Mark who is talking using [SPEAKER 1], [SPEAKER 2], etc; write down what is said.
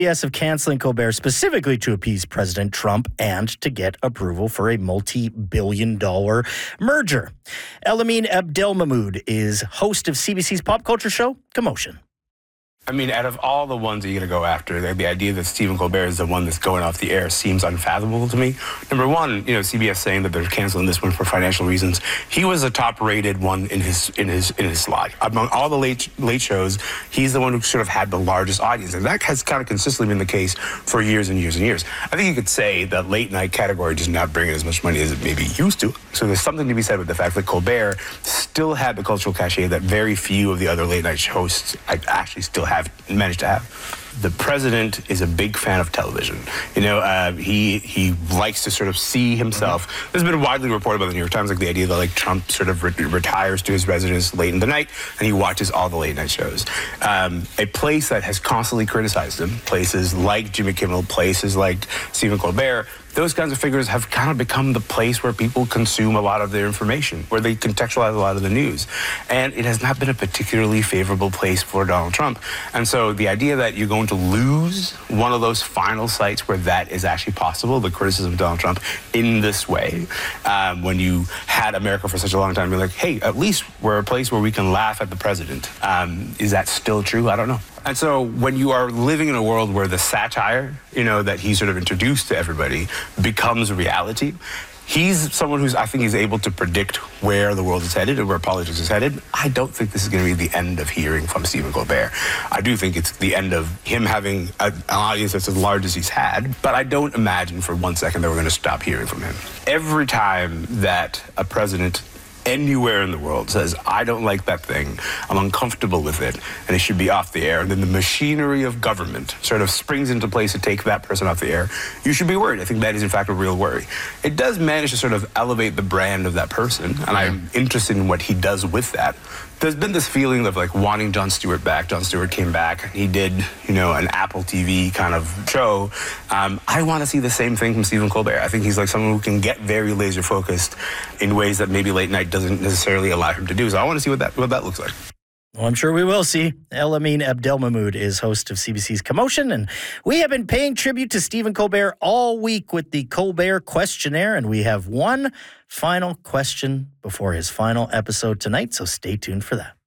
[SPEAKER 1] Yes, of canceling Colbert specifically to appease President Trump and to get approval for a multi-billion-dollar merger. Elamin Abdelmahmoud is host of CBC's pop culture show, Commotion.
[SPEAKER 2] I mean, out of all the ones that you're going to go after, the idea that Stephen Colbert is the one that's going off the air seems unfathomable to me. Number one, CBS saying that they're canceling this one for financial reasons. He was the top-rated one in his slot. Among all the late shows, he's the one who sort of had the largest audience, and that has kind of consistently been the case for years and years and years. I think you could say that late-night category does not bring in as much money as it maybe used to. So there's something to be said with the fact that Colbert still had the cultural cachet that very few of the other late-night hosts actually still managed to have. The president is a big fan of television. He likes to sort of see himself. This has been widely reported by the New York Times, like the idea that Trump sort of retires to his residence late in the night and he watches all the late night shows. A place that has constantly criticized him, places like Jimmy Kimmel, places like Stephen Colbert, those kinds of figures have kind of become the place where people consume a lot of their information, where they contextualize a lot of the news. And it has not been a particularly favorable place for Donald Trump. And so the idea that you're going to lose one of those final sites where that is actually possible, the criticism of Donald Trump in this way, when you had America for such a long time, be like, hey, at least we're a place where we can laugh at the president. Is that still true? I don't know. And so when you are living in a world where the satire, that he sort of introduced to everybody becomes reality, he's someone I think he's able to predict where the world is headed and where politics is headed. I don't think this is going to be the end of hearing from Stephen Colbert. I do think it's the end of him having an audience that's as large as he's had, but I don't imagine for 1 second that we're going to stop hearing from him. Every time that a president anywhere in the world says, I don't like that thing, I'm uncomfortable with it, and it should be off the air, and then the machinery of government sort of springs into place to take that person off the air, you should be worried. I think that is, in fact, a real worry. It does manage to sort of elevate the brand of that person, and I'm interested in what he does with that. There's been this feeling of wanting Jon Stewart back. Jon Stewart came back. He did, an Apple TV kind of show. I want to see the same thing from Stephen Colbert. I think he's someone who can get very laser focused in ways that maybe late night doesn't necessarily allow him to do. So I want to see what that looks like.
[SPEAKER 1] Well, I'm sure we will see. Elamin Abdelmahmoud is host of CBC's Commotion, and we have been paying tribute to Stephen Colbert all week with the Colbert Questionnaire, and we have one final question before his final episode tonight, so stay tuned for that.